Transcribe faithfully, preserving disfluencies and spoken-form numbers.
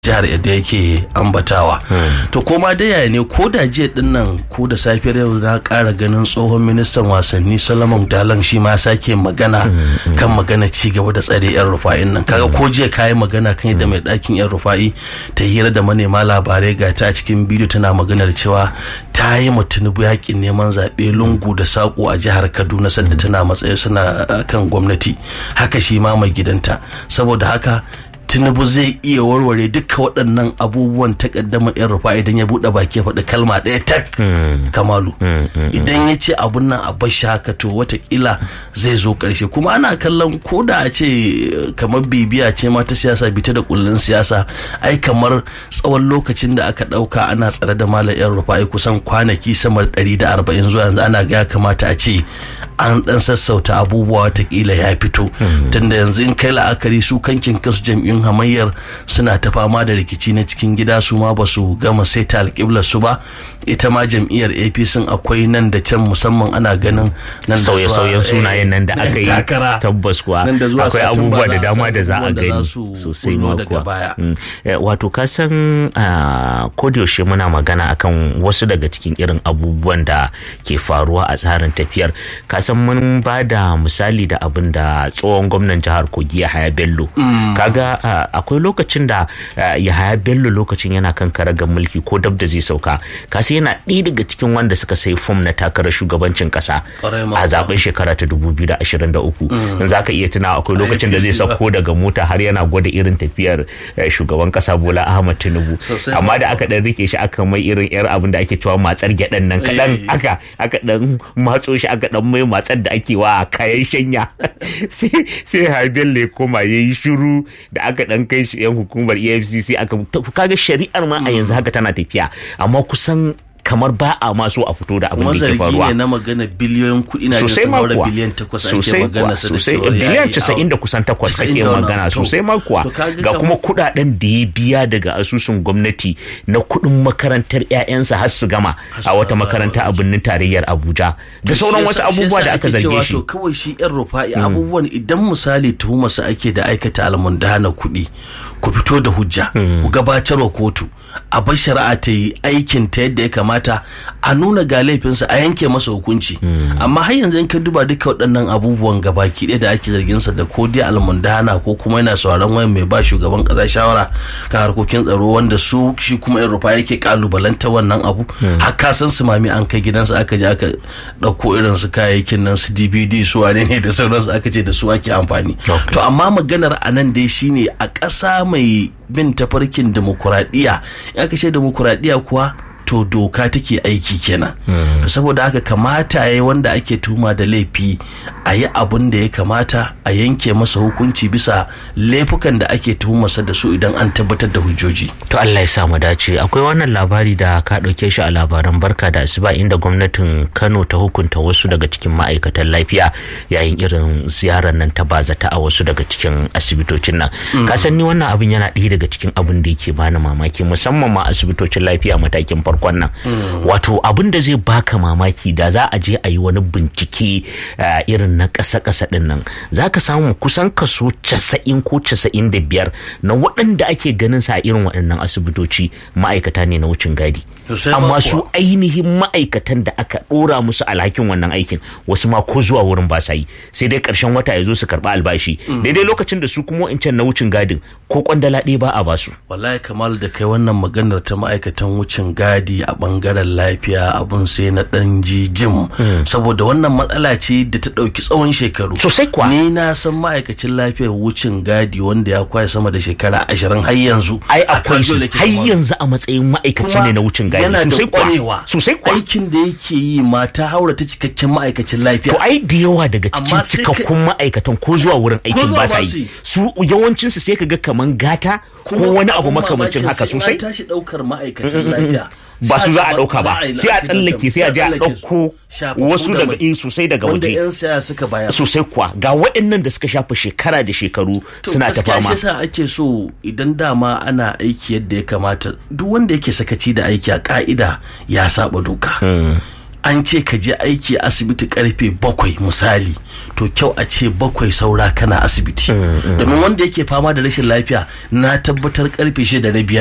jihar yadda yake ambatawa. To koma da yaya ne ko da jiya din nan ko da safiyar yau na ƙara ganin tsohon ministan wasanni Solomon Dalan shi ma sake magana kan magana ci gaba da tsare yan Rufa'in nan. Kaga ko jiya kayi magana kan yadda mai ɗakin yan Rufa'i ta hira da manema labarai ga ta a cikin bidiyo tana maganar cewa ta yi ma Tinubu yakin neman zaɓe lungu da saƙo a jihar Kaduna sadda tana matsayi suna kan gwamnati. Haka shi ma mai gidanta. Saboda haka Tinubu zai iya warware duka waɗannan abubuwan takaddama yan Rufa idan ya buɗe baki ya faɗi kalma ɗaya tak Kamalu idan ya ce abun nan a bashi haka to watakila zai zo ƙarshe. Kuma ana kallon ko da a ce kamar bibiya ce ma ta siyasa bita da kullun siyasa ai kamar tsawon lokacin da aka ɗauka ana tsare da malam yan Rufa kusan kwanaki sama da ɗari da arba'in zuwa yanzu ana ga kamata a ce an ɗan sassauta abubuwa watakila ya fito tunda yanzu in kai la'akari su kankin kasu jam'iyyun hamayyar suna ta fama da rikici na cikin gida su ma ba su gama saita alƙiblar su ba. Ita ma jam'iyyar A P C akwai nan da can musamman ana ganin nan da sauye-sauyen sunayen nan da aka yi tabbas kuwa akwai abubuwa da dama da za a gani sosai ma kuwa. Wato ka san ko da yaushe muna magana akan wasu daga cikin irin abubuwan da ke faruwa a tsarin tafiyar. Ka san mun ba da misali da abin da tsohon gwamnan jihar Kogi Yahaya Bello kaga akwai lokacin da Yahaya Bello lokacin yana kan karagar mulki ko dab da zai sauka kasi yana ɗaya daga cikin wanda suka sai fom na takarar shugabancin kasa a zaben shekara ta dubu biyu da ashirin da uku. In zaka iya tuna akwai lokacin da zai sauko daga mota har yana gwada irin tafiyar shugaban kasa Bola Ahmed Tinubu amma da aka dan rike shi aka mai irin yar abin da ake cewa matsar gyaɗan nan kadan aka aka dan matso shi aka dan mai matsar da ake wa kayan shanya sai sai Yahaya Bello ya koma yayi shiru da aka dan kai shi yan hukumar E F C C aka kaga shari'ar ma a yanzu haka tana tafiya amma kusan kamar ba a ma so a fito da abin da ke faruwa. Kuma zargi ne na magana biliyoyin kuɗi na jin saboda biliyan takwas ake magana sa da cewa biliyan casa'in da kusan takwas ake magana sosai ma kuwa ga kuma kuɗaɗen da ya biya daga asusun gwamnati na kuɗin makarantar ƴaƴansa har su gama a wata makaranta a birnin tarayyar Abuja da sauran wasu abubuwa da aka zarge shi. To kawai shi ƴan Rufa'i abubuwan idan misali tuhumarsa ake da aikata almundana kuɗi ku fito da hujja ku gabatarwa kotu a bar shari'a ta yi aikin ta yadda ya kamata a nuna ga laifinsa a yanke masa hukunci amma har yanzu in ka duba duka waɗannan abubuwan gabaki ɗaya da ake zargin sa da ko dai almundana ko kuma yana sauraron wayan mai ba shugaban ƙasa shawara ka harkokin tsaro wanda su shi kuma yan Rufa yake kalubalanta wannan abu har ka san su mami an kai gidansa aka je aka ɗauko irin su kayayyakin nan su D V D su wane ne da sauransu aka ce da su ake amfani. To amma maganar anan dai shine a ƙasa mai bin tafarkin demokuraɗiyya ya kashe demokuraɗiyya kuwa to doka take aiki kenan to saboda haka kamata yayi wanda ake tuma da laifi a yi abin da ya kamata a yanke masa hukunci bisa laifukan da ake tuhumarsa da su idan an tabbatar da hujjoji. To Allah ya sa mu dace. Akwai wannan labari da ka ɗauke shi a labaran barka da asuba inda gwamnatin Kano ta hukunta wasu daga cikin ma'aikatan lafiya yayin irin ziyarar nan ta bazata a wasu daga cikin asibitocin nan. Ka san ni wannan abin yana ɗaya daga cikin abin da yake bani mamaki musamman ma asibitocin lafiya matakin farko wannan wato abin da zai baka mamaki da za a je a yi wani bincike irin na ƙasa-ƙasa ɗin nan za ka samu kusan kaso casa'in ko casa'in da biyar na waɗanda ake ganin sa irin waɗannan asibitoci ma'aikata ne na wucin gadi amma su ainihin ma'aikatan da aka ɗora musu alhakin wannan aikin wasu ma ko zuwa wurin ba sa yi sai dai ƙarshen wata ya zo su karɓi albashi daidai lokacin da su kuma wa'incan na wucin gadin ko kwandala ɗaya ba a basu. Wallahi Kamal da kai wannan maganar ta ma'aikatan wucin gadi a bangaren lafiya abun sai na dan jijim saboda wannan matsala ce da ta dauki tsawon shekaru sosai kuwa ni na san ma'aikacin lafiyar wucin gadi wanda ya kwaya sama da shekara ashirin har yanzu ai akwai su har yanzu a matsayin ma'aikaci ne na wucin gadi sosai kuwa sosai kuwa aikin da yake yi ma ta haura ta cikakken ma'aikacin lafiya to ai da yawa daga cikin cikakkun ma'aikatan ko zuwa wurin aikin ba sa yi su yawancin su sai kaga kaman gata ko wani abu makamancin haka sosai tashi daukar ma'aikatan lafiya ba su za a dauka ba sai a tsallake sai a je a dauko wasu daga in sosai daga waje sosai kuwa ga waɗannan da suka shafa shekara da shekaru suna ta fama. To gaskiya ake so idan dama ana aiki yadda ya kamata duk wanda yake sakaci da aiki a ka'ida ya saba doka. an ce ka je aiki asibiti karfe bakwai misali, to kyau a ce bakwai saura kana asibiti. Domin wanda yake fama da rashin lafiya na tabbatar karfe shida na biyar